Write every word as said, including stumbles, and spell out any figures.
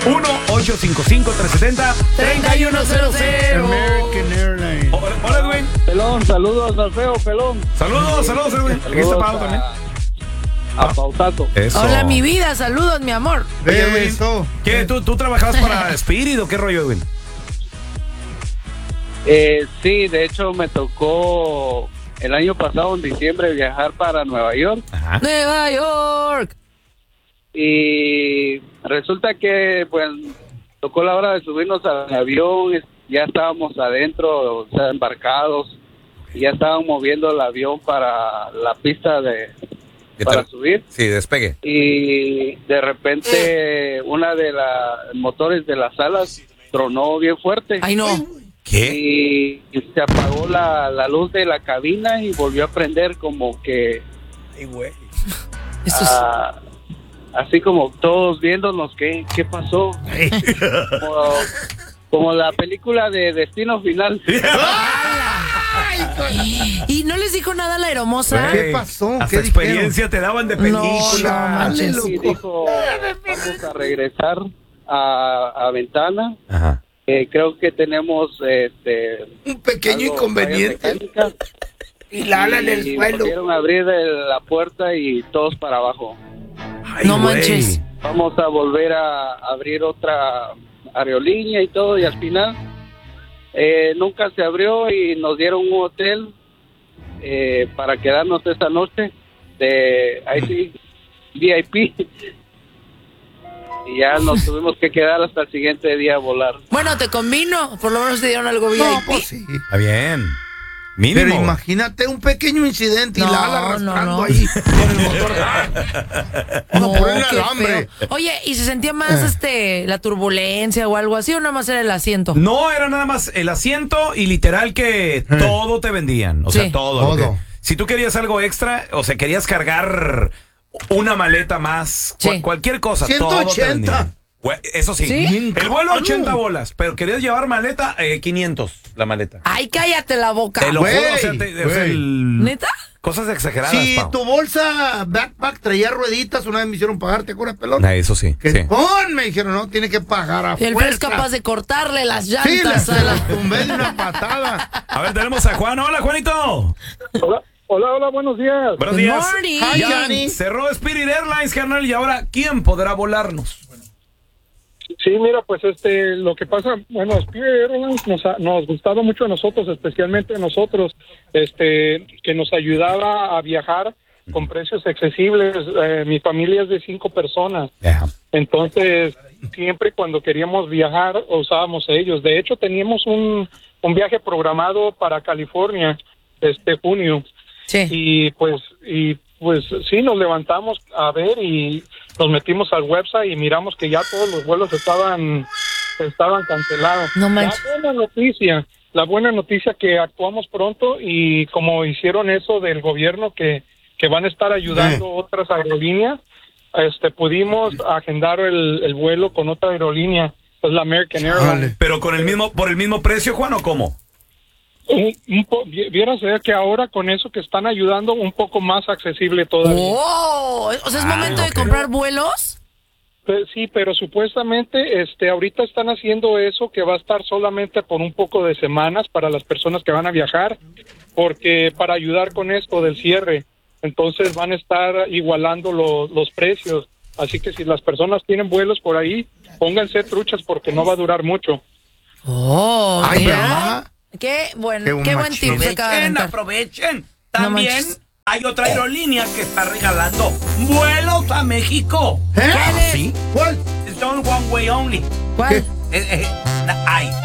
uno ocho cinco cinco, tres siete cero, tres uno cero cero. American Airlines. Hola, hola, Edwin. Pelón, saludos al feo, pelón. Saludos, saludos, Edwin. Aquí está Pau también. A Pautato. Eso. Hola, mi vida, saludos, mi amor. Oye, Edwin, Eso. ¿qué, tú, ¿Tú trabajabas para Spirit o qué rollo, Edwin? Eh, sí, de hecho me tocó el año pasado, en diciembre, viajar para Nueva York. Ajá. Nueva York. Y resulta que, pues, tocó la hora de subirnos al avión. Ya estábamos adentro, o sea, embarcados. Y ya estaban moviendo el avión para la pista de para subir. Sí, despegue. Y de repente una de los motores de las alas tronó bien fuerte. Ay, no. ¿Qué? Y, y se apagó la, la luz de la cabina y volvió a prender como que... Ay, güey. Esto es... ah, así como todos viéndonos qué, qué pasó. Como, como la película de Destino Final. ¿Y no les dijo nada a la aeromoza? ¿Qué pasó? Hasta ¿Qué experiencia te daban de película. No, no manches. Y dijo, vamos a regresar a, a Ventana. Ajá. Eh, creo que tenemos este Un pequeño algo, inconveniente. falla mecánica. Y la ala en el Y suelo. volvieron a abrir el- la puerta y todos para abajo. Ay, No güey. manches. Vamos a volver a abrir otra aerolínea y todo, y al final eh, nunca se abrió y nos dieron un hotel eh, para quedarnos esta noche de I C V I P. Y ya nos tuvimos que quedar hasta el siguiente día a volar. Bueno, te convino. Por lo menos te dieron algo bien. No, pues sí. Está bien. Mínimo. Pero imagínate un pequeño incidente y No, la ala no, arrastrando no. ahí con el motor. Vamos a ponerle qué alambre. feo. Oye, ¿y se sentía más Eh. este la turbulencia o algo así o nada más era el asiento? No, era nada más el asiento y literal que todo te vendían. O sea, Sí. todo. lo Todo. que- si tú querías algo extra, o sea, querías cargar una maleta más, Sí. cua- cualquier cosa, ciento todo te ochenta. vendían. Güey, eso sí. ¿Sí? El vuelo Ah, no. ochenta bolas, pero querías llevar maleta, eh, quinientos la maleta. Ay, cállate la boca. Te lo Güey, juro, o sea, te- o sea, güey. el- ¿Neta? cosas exageradas, Si Pau. tu bolsa backpack traía rueditas, una vez me hicieron pagar, ¿te acuerdas, pelón? Ah, eso sí. Que sí. pon, me dijeron, no, tiene que pagar a Y el fuerza. feo es capaz de cortarle las Sí, llantas las, a la... las tumbé de una patada. A ver, tenemos a Juan. Hola, Juanito. Hola, hola, hola, buenos días. Buenos Good días. morning. Hi, Ya Johnny. cerró Spirit Airlines, carnal, y ahora, ¿quién podrá volarnos? Sí, mira, pues este, lo que pasa, bueno, Spirit Airlines nos, ha- nos gustaba mucho a nosotros, especialmente a nosotros, este, que nos ayudaba a viajar con precios accesibles. Eh, mi familia es de cinco personas, Ajá. entonces siempre cuando queríamos viajar usábamos ellos. De hecho, teníamos un, un viaje programado para California este junio. Sí. Y pues, y pues sí, nos levantamos a ver y nos metimos al website y miramos que ya todos los vuelos estaban, estaban cancelados. No manches. La buena noticia, la buena noticia que actuamos pronto y como hicieron eso del gobierno que, que van a estar ayudando otras aerolíneas, este, pudimos agendar el, el vuelo con otra aerolínea, es la American Airlines. Vale. Pero con el mismo, por el mismo precio, Juan, ¿o cómo? Un, un po- vi- vieras eh, que ahora con eso que están ayudando un poco más accesible todavía. Oh, o sea, es Ah, momento de ok. comprar vuelos. Pe- Sí, pero supuestamente este ahorita están haciendo eso que va a estar solamente por un poco de semanas para las personas que van a viajar, porque para ayudar con esto del cierre, entonces van a estar igualando lo- los precios. Así que si las personas tienen vuelos por ahí, pónganse truchas porque no va a durar mucho. Oh, Ay, mira. ¿verdad? Qué buen, Qué qué, buen buen machín. tip se acaba de Aprovechen, aventar. aprovechen. No También manches. hay otra aerolínea que está regalando vuelos a México. ¿Eh? ¿Cuál es? ¿Sí? ¿Cuál? Son one way only. ¿Cuál? Eh, eh, ay,